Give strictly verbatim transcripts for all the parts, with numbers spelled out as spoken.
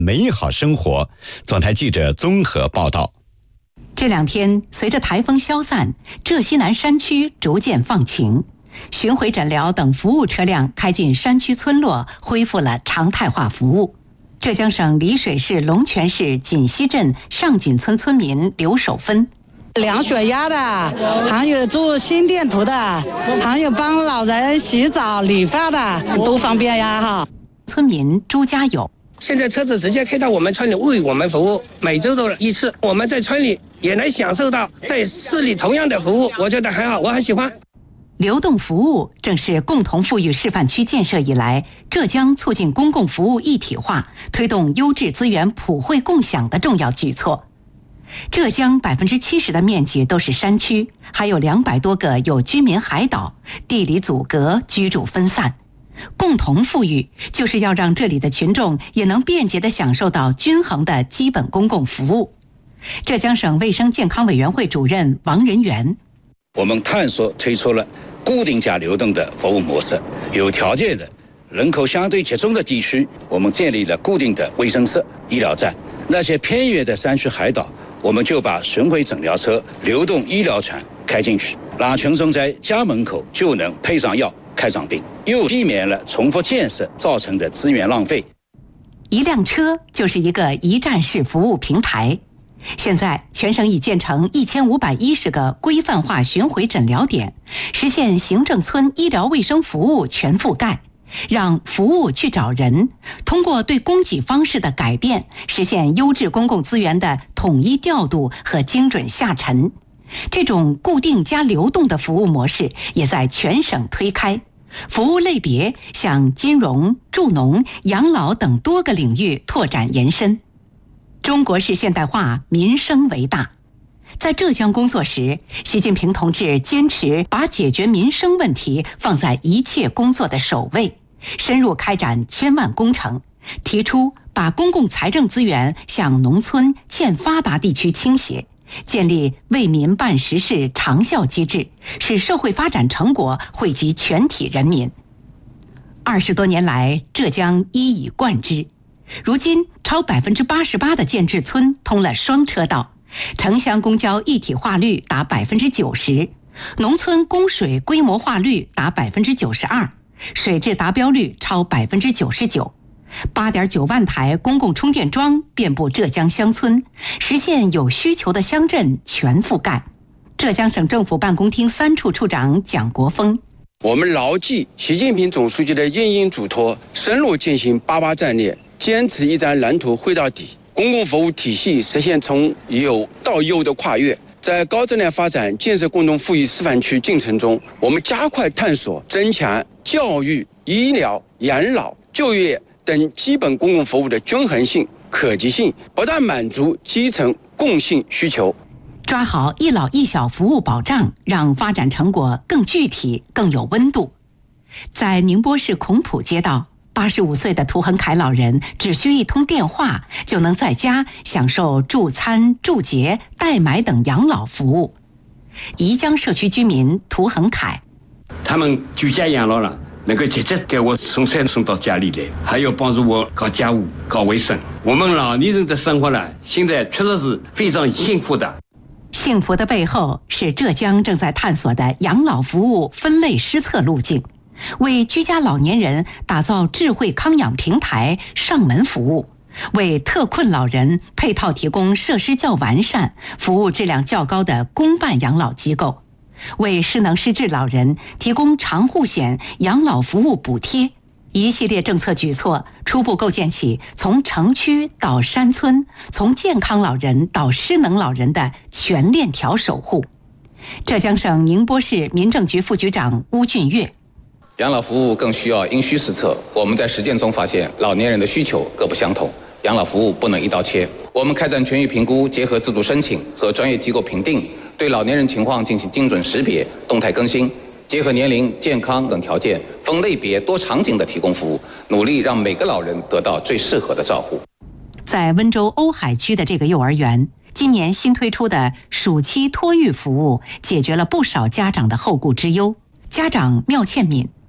美好生活。总台记者综合报道。 这两天，随着台风消散，浙西南山区逐渐放晴，巡回诊疗等服务车辆开进山区村落，恢复了常态化服务。浙江省丽水市龙泉市锦溪镇上锦村村民刘守芬。 量血压的，还有做心电图的，还有帮老人洗澡理发的，都方便呀哈。 村民朱家友， 现在车子直接开到我们村里为我们服务，每周都一次，我们在村里也能享受到在市里同样的服务，我觉得很好，我很喜欢。 流动服务正是共同富裕示范区建设以来，浙江促进公共服务一体化、推动优质资源普惠共享的重要举措。浙江百分之七十的面积都是山区，还有两百多个有居民海岛，地理阻隔，居住分散。共同富裕就是要让这里的群众也能便捷地享受到均衡的基本公共服务。浙江省卫生健康委员会主任王仁元， 我们探索推出了固定加流动的服务模式，有条件的人口相对集中的地区，我们建立了固定的卫生室、医疗站；那些偏远的山区海岛，我们就把巡回诊疗车、流动医疗船开进去，让群众在家门口就能配上药、看上病，又避免了重复建设造成的资源浪费。 一辆车就是一个一站式服务平台。现在，全省已建成一千五百一十个规范化巡回诊疗点，实现行政村医疗卫生服务全覆盖。让服务去找人，通过对供给方式的改变，实现优质公共资源的统一调度和精准下沉。这种固定加流动的服务模式也在全省推开，服务类别向金融、助农、养老等多个领域拓展延伸。中国式现代化，民生为大。在浙江工作时，习近平同志坚持把解决民生问题放在一切工作的首位，深入开展千万工程，提出把公共财政资源向农村欠发达地区倾斜，建立为民办实事长效机制，使社会发展成果惠及全体人民。二十多年来，浙江一以贯之，如今超百分之八十八的建制村通了双车道，城乡公交一体化率达百分之九十，农村供水规模化率达百分之九十二，水质达标率超百分之九十九。八点九万台公共充电桩遍布浙江乡村，实现有需求的乡镇全覆盖。浙江省政府办公厅三处处长蒋国峰， 我们牢记习近平总书记的殷殷嘱托，深入践行八八战略，坚持一站蓝图绘到底，公共服务体系实现从有到优的跨越。在高质量发展建设共同富裕示范区进程中，我们加快探索增强教育、医疗、养老、就业等基本公共服务的均衡性、可及性，不断满足基层共性需求。 抓好一老一小服务保障，让发展成果更具体、更有温度。在宁波市孔浦街道，八十五岁的涂恒凯老人只需一通电话，就能在家享受助餐、助洁、代买等养老服务。宜江社区居民涂恒凯， 他们居家养老了，能够直接给我送菜送到家里来，还要帮助我搞家务、搞卫生。我们老年人的生活呢，现在确实是非常幸福的。 幸福的背后是浙江正在探索的养老服务分类施策路径，为居家老年人打造智慧康养平台上门服务，为特困老人配套提供设施较完善、服务质量较高的公办养老机构，为失能失智老人提供长护险养老服务补贴。一系列政策举措初步构建起从城区到山村、从健康老人到失能老人的全链条守护。浙江省宁波市民政局副局长邬俊岳， 养老服务更需要因需施策。我们在实践中发现，老年人的需求各不相同，养老服务不能一刀切。我们开展全域评估，结合自主申请和专业机构评定，对老年人情况进行精准识别、动态更新，结合年龄、健康等条件，分类别、多场景的提供服务，努力让每个老人得到最适合的照护。 在温州瓯海区的这个幼儿园，今年新推出的暑期托育服务，解决了不少家长的后顾之忧。家长缪倩敏，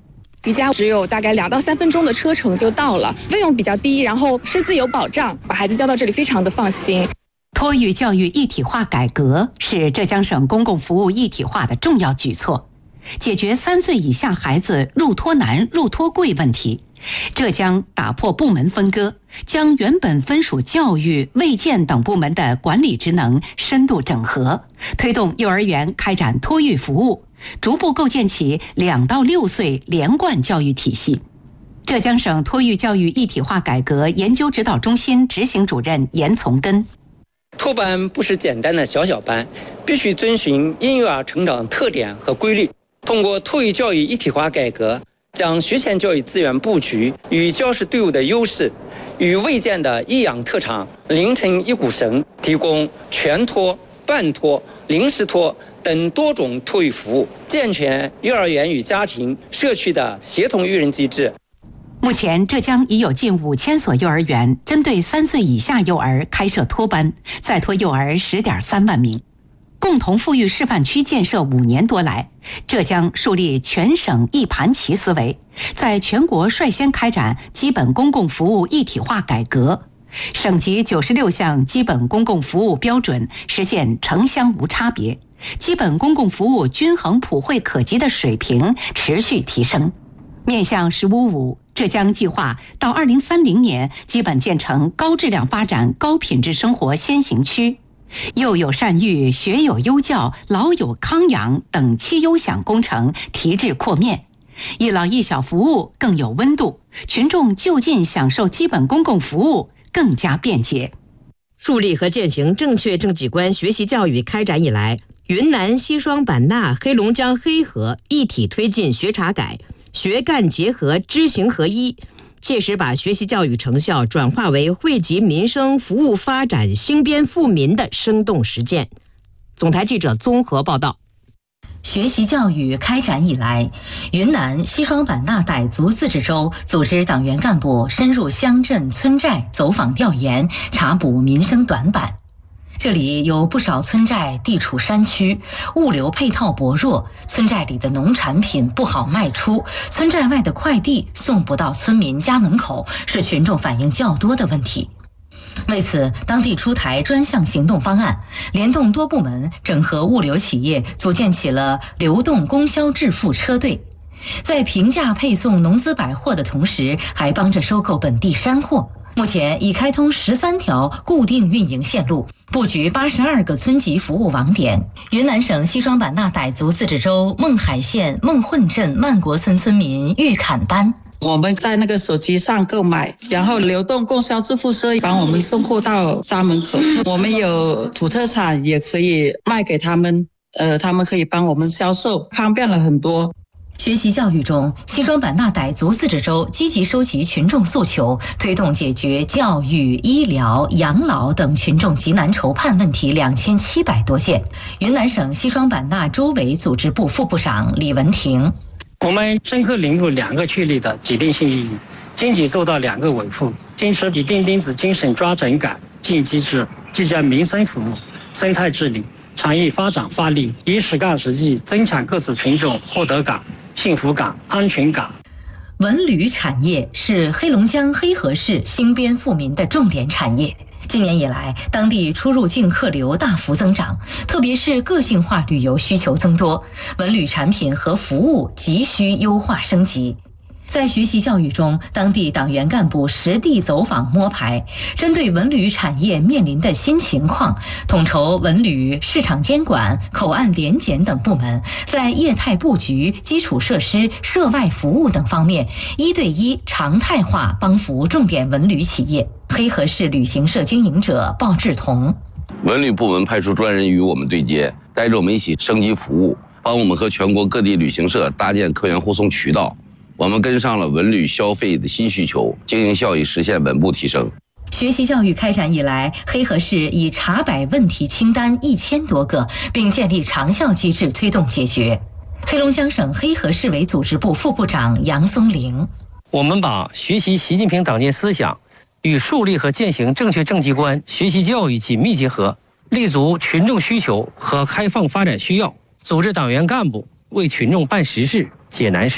离家只有大概两到三分钟的车程就到了，费用比较低，然后师资有保障，把孩子交到这里非常的放心。 托育教育一体化改革是浙江省公共服务一体化的重要举措，解决三岁以下孩子入托难、入托贵问题。浙江打破部门分割，将原本分属教育、卫健等部门的管理职能深度整合，推动幼儿园开展托育服务，逐步构建起两到六岁连贯教育体系。浙江省托育教育一体化改革研究指导中心执行主任严从根： 托班不是简单的小小班，必须遵循婴幼儿成长特点和规律，通过托育教育一体化改革，将学前教育资源布局与教师队伍的优势，与卫健的益养特长连成一股绳，提供全托、半托、临时托等多种托育服务，健全幼儿园与家庭、社区的协同育人机制。 目前，浙江已有近五千所幼儿园针对三岁以下幼儿开设托班，在托幼儿十点三万名。共同富裕示范区建设五年多来，浙江树立全省一盘棋思维，在全国率先开展基本公共服务一体化改革，省级九十六项基本公共服务标准实现城乡无差别，基本公共服务均衡普惠可及的水平持续提升。面向“十五五”，浙江计划到二零三零年基本建成高质量发展、高品质生活先行区。幼有善育、学有优教、老有康养等七优享工程提质扩面，一老一小服务更有温度，群众就近享受基本公共服务更加便捷。 树立和践行正确政绩观学习教育开展以来，云南西双版纳、黑龙江黑河一体推进学查改、学干结合、知行合一，切实把学习教育成效转化为惠及民生、服务发展、兴边富民的生动实践。总台记者综合报道。 学习教育开展以来，云南西双版纳傣族自治州组织党员干部深入乡镇村寨走访调研，查补民生短板。这里有不少村寨地处山区，物流配套薄弱，村寨里的农产品不好卖出，村寨外的快递送不到村民家门口，是群众反映较多的问题。为此，当地出台专项行动方案，联动多部门，整合物流企业，组建起了流动供销致富车队，在平价配送农资百货的同时，还帮着收购本地山货。目前已开通十三条固定运营线路，布局八十二个村级服务网点。云南省西双版纳傣族自治州勐海县勐混镇曼国村村民玉侃班： 我们在那个手机上购买，然后流动供销致富车帮我们送货到家门口。我们有土特产也可以卖给他们，呃，他们可以帮我们销售，方便了很多。 学习教育中，西双版纳傣族自治州积极收集群众诉求，推动解决教育、医疗、养老等群众急难愁盼问题两千七百多件。云南省西双版纳州委组织部副部长李文婷： 我们深刻领悟两个确立的指定性意义，经济做到两个维护，坚持以钉钉子精神抓整改、建机制，聚焦民生服务、生态治理、产业发展发力，以实干实际增强各族群众获得感、幸福感、安全感。 文旅产业是黑龙江黑河市兴边富民的重点产业。今年以来，当地出入境客流大幅增长，特别是个性化旅游需求增多，文旅产品和服务急需优化升级。在学习教育中，当地党员干部实地走访摸排，针对文旅产业面临的新情况，统筹文旅、市场监管、口岸联检等部门，在业态布局、基础设施、涉外服务等方面，一对一常态化帮扶重点文旅企业。黑河市旅行社经营者鲍志同： 文旅部门派出专人与我们对接，带着我们一起升级服务，帮我们和全国各地旅行社搭建客源护送渠道。我们跟上了文旅消费的新需求，经营效益实现稳步提升。 学习教育开展以来，黑河市已查摆问题清单一千多个，并建立长效机制推动解决。黑龙江省黑河市委组织部副部长杨松龄： 我们把学习习近平党建思想与树立和践行正确政绩观学习教育紧密结合，立足群众需求和开放发展需要，组织党员干部为群众办实事、解难事，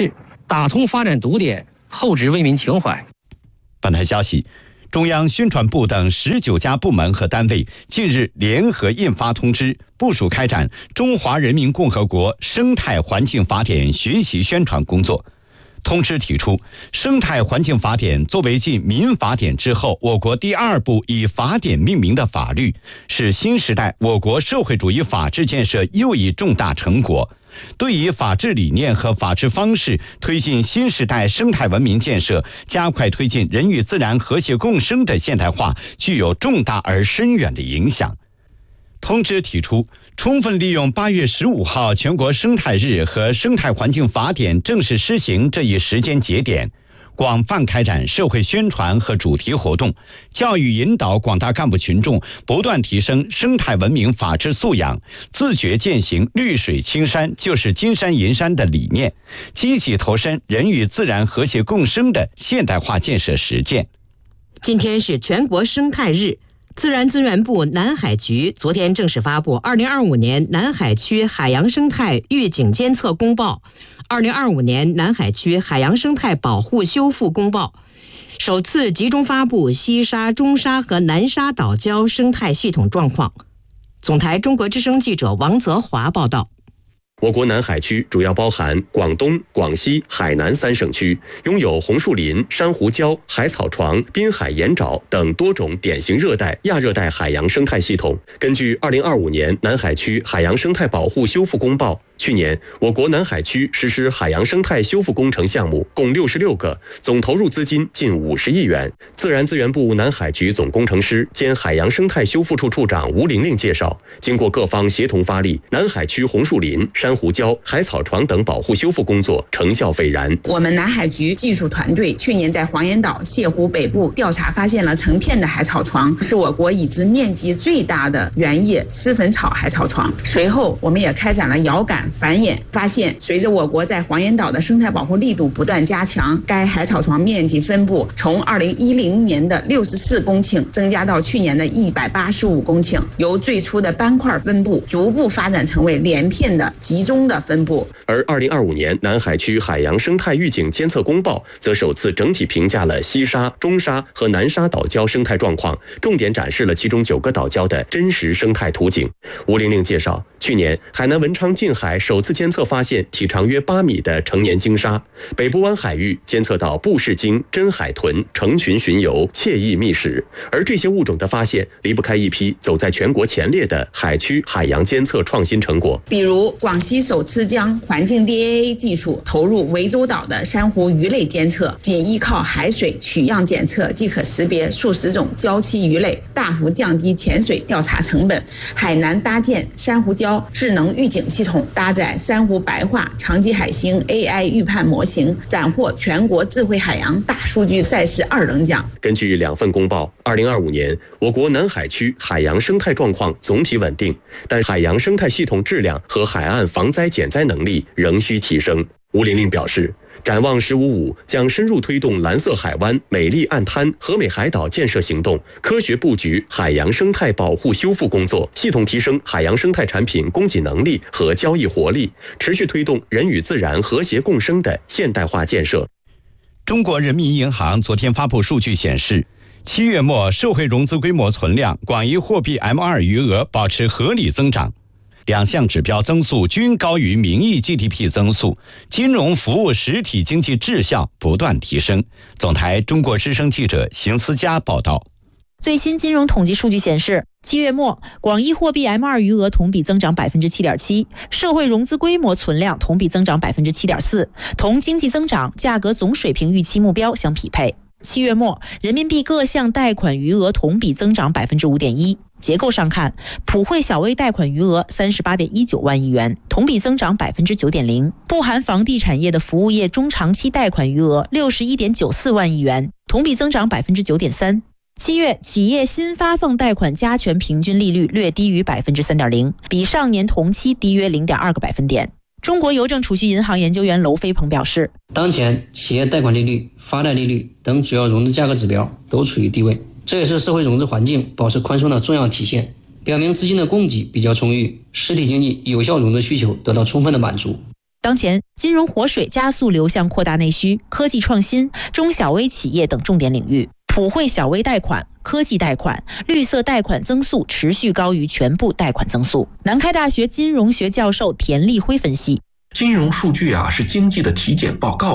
打通发展堵点，厚植为民情怀。 本台消息，中央宣传部等十九家部门和单位近日联合印发通知，部署开展《中华人民共和国生态环境法典》学习宣传工作。通知提出，生态环境法典作为继民法典之后我国第二部以法典命名的法律，是新时代我国社会主义法治建设又一重大成果，对以法治理念和法治方式推进新时代生态文明建设，加快推进人与自然和谐共生的现代化，具有重大而深远的影响。通知提出，充分利用八月十五号全国生态日和生态环境法典正式施行这一时间节点，广泛开展社会宣传和主题活动，教育引导广大干部群众不断提升生态文明法治素养，自觉践行绿水青山就是金山银山的理念，积极投身人与自然和谐共生的现代化建设实践。 今天是全国生态日，自然资源部南海局昨天正式发布二零二五年南海区海洋生态预警监测公报、二零二五年南海区海洋生态保护修复公报，首次集中发布西沙、中沙和南沙岛礁生态系统状况。总台中国之声记者王泽华报道。 我国南海区主要包含广东、广西、海南三省区，拥有红树林、珊瑚礁、海草床、滨海盐沼等多种典型热带、亚热带海洋生态系统。根据二零二五年南海区海洋生态保护修复公报，去年我国南海区实施海洋生态修复工程项目共六十六个，总投入资金近五十亿元。自然资源部南海局总工程师兼海洋生态修复处处长吴玲玲介绍，经过各方协同发力，南海区红树林、珊瑚礁、海草床等保护修复工作成效斐然。 我们南海局技术团队去年在黄岩岛、泻湖北部调查发现了成片的海草床，是我国已知面积最大的原叶丝粉草海草床。随后我们也开展了遥感繁衍，发现随着我国在黄岩岛的生态保护力度不断加强，该海草床面积分布从二零一零年的六十四公顷增加到去年的一百八十五公顷，由最初的斑块分布逐步发展成为连片的集中的分布。 而二零二五年南海区海洋生态预警监测公报则首次整体评价了西沙、中沙和南沙岛礁生态状况，重点展示了其中九个岛礁的真实生态图景。吴玲玲介绍，去年海南文昌近海首次监测发现体长约八米的成年鲸鲨，北部湾海域监测到布氏鲸、真海豚成群巡游，惬意觅食。而这些物种的发现离不开一批走在全国前列的海区海洋监测创新成果， 比如广西首次将环境 D A A 技术投入涠洲岛的珊瑚鱼类监测，仅依靠海水取样检测即可识别数十种礁栖鱼类，大幅降低潜水调查成本。海南搭建珊瑚礁智能预警系统，搭载珊瑚白化、长棘海星 A I 预判模型，斩获全国智慧海洋大数据赛事二等奖。 根据两份公报，二零二五年我国南海区海洋生态状况总体稳定，但海洋生态系统质量和海岸防灾减灾能力仍需提升。吴玲玲表示，展望十五五将深入推动蓝色海湾、美丽岸滩、和美海岛建设行动，科学布局海洋生态保护修复工作，系统提升海洋生态产品供给能力和交易活力，持续推动人与自然和谐共生的现代化建设。 中国人民银行昨天发布数据显示，七月末社会融资规模存量、广义货币 M 二 余额保持合理增长，两项指标增速均高于名义 G D P 增速，金融服务实体经济质效不断提升。总台中国之声记者邢思佳报道。 最新金融统计数据显示，七月末广义货币 M 二 余额同比增长 百分之七点七， 社会融资规模存量同比增长 百分之七点四， 同经济增长、价格总水平预期目标相匹配。七月末人民币各项贷款余额同比增长 百分之五点一。结构上看，普惠小微贷款余额 三十八点一九万亿元，同比增长 百分之九点零， 不含房地产业的服务业中长期贷款余额 六十一点九四万亿元，同比增长 百分之九点三。七月企业新发放贷款加权平均利率略低于 百分之三点零， 比上年同期低约 零点二个百分点。中国邮政储蓄银行研究员娄飞鹏表示， 当前企业贷款利率、发贷利率等主要融资价格指标都处于低位，这也是社会融资环境保持宽松的重要体现，表明资金的供给比较充裕，实体经济有效融资需求得到充分的满足。 当前，金融活水加速流向扩大内需、科技创新、中小微企业等重点领域，普惠小微贷款、科技贷款、绿色贷款增速持续高于全部贷款增速。南开大学金融学教授田立辉分析， 金融数据啊是经济的体检报告。